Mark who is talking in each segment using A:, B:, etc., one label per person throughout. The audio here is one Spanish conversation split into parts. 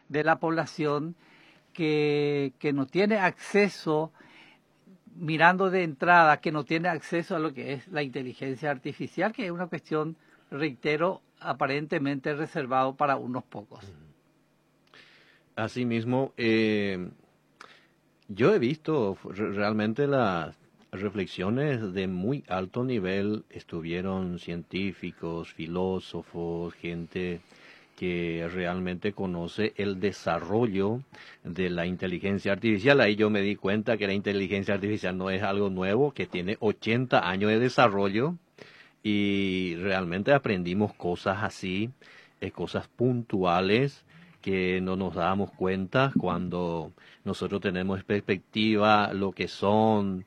A: de la población que no tiene acceso, mirando de entrada, que no tiene acceso a lo que es la inteligencia artificial, que es una cuestión, reitero, aparentemente reservado para unos pocos.
B: Asimismo, yo he visto realmente las reflexiones de muy alto nivel, estuvieron científicos, filósofos, gente que realmente conoce el desarrollo de la inteligencia artificial. Ahí yo me di cuenta que la inteligencia artificial no es algo nuevo, que tiene 80 años de desarrollo y realmente aprendimos cosas así, cosas puntuales que no nos dábamos cuenta cuando nosotros tenemos perspectiva lo que son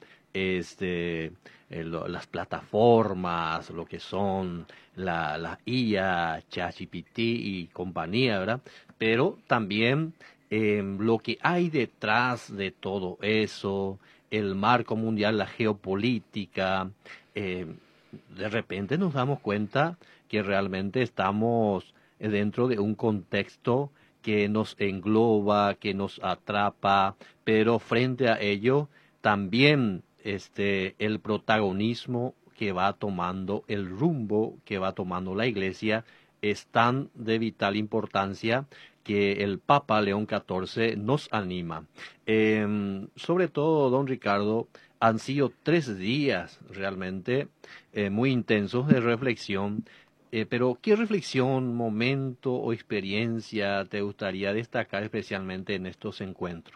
B: las plataformas, lo que son la IA, ChatGPT y compañía, ¿verdad? Pero también lo que hay detrás de todo eso, el marco mundial, la geopolítica, de repente nos damos cuenta que realmente estamos dentro de un contexto que nos engloba, que nos atrapa, pero frente a ello también el protagonismo que va tomando, el rumbo que va tomando la Iglesia es tan de vital importancia que el Papa León XIV nos anima. Sobre todo, don Ricardo, han sido 3 días realmente muy intensos de reflexión. Pero, ¿qué reflexión, momento o experiencia te gustaría destacar especialmente en estos encuentros?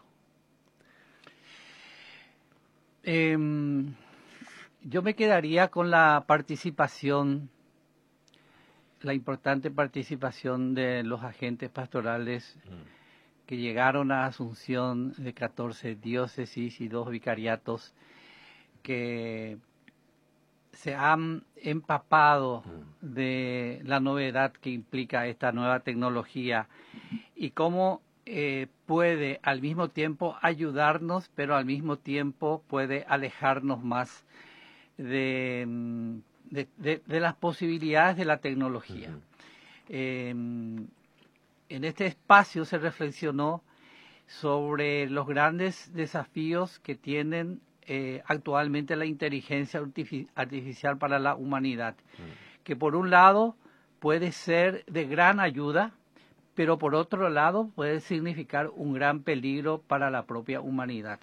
A: Yo me quedaría con la participación, la importante participación de los agentes pastorales que llegaron a Asunción, de 14 diócesis y 2 vicariatos, que se han empapado de la novedad que implica esta nueva tecnología y cómo puede al mismo tiempo ayudarnos, pero al mismo tiempo puede alejarnos más de las posibilidades de la tecnología. En este espacio se reflexionó sobre los grandes desafíos que tienen actualmente la inteligencia artificial para la humanidad, que por un lado puede ser de gran ayuda, pero por otro lado puede significar un gran peligro para la propia humanidad.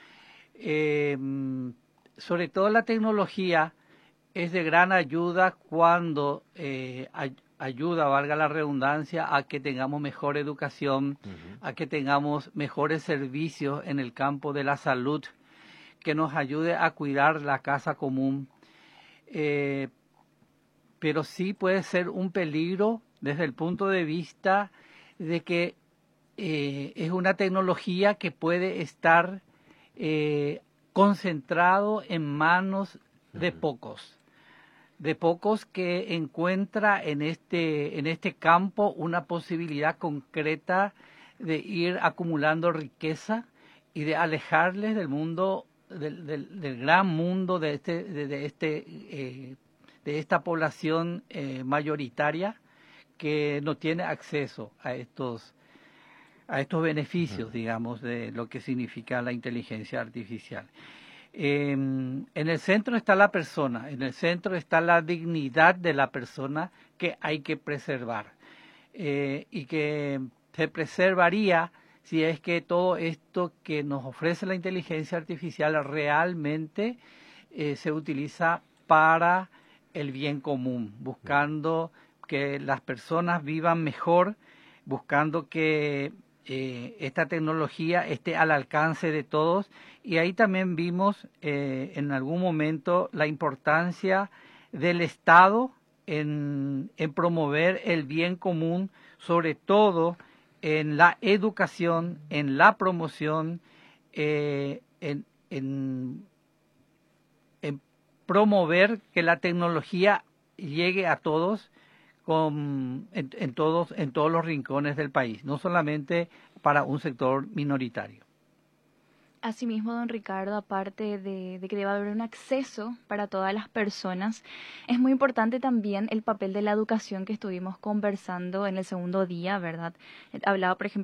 A: Sobre todo la tecnología es de gran ayuda cuando ayuda, valga la redundancia, a que tengamos mejor educación, a que tengamos mejores servicios en el campo de la salud, que nos ayude a cuidar la casa común. Pero sí puede ser un peligro desde el punto de vista de que es una tecnología que puede estar concentrado en manos de pocos que encuentra en este campo una posibilidad concreta de ir acumulando riqueza y de alejarles del mundo, del gran mundo de esta población mayoritaria que no tiene acceso a estos beneficios, digamos, de lo que significa la inteligencia artificial. En el centro está la persona, en el centro está la dignidad de la persona que hay que preservar y que se preservaría si es que todo esto que nos ofrece la inteligencia artificial realmente se utiliza para el bien común, buscando que las personas vivan mejor, buscando que esta tecnología esté al alcance de todos. Y ahí también vimos en algún momento la importancia del Estado en promover el bien común, sobre todo en la educación, en la promoción, en promover que la tecnología llegue a todos, en todos los rincones del país, no solamente para un sector minoritario.
C: Asimismo, don Ricardo, aparte de que debe haber un acceso para todas las personas, es muy importante también el papel de la educación que estuvimos conversando en el segundo día, ¿verdad? Hablaba, por ejemplo,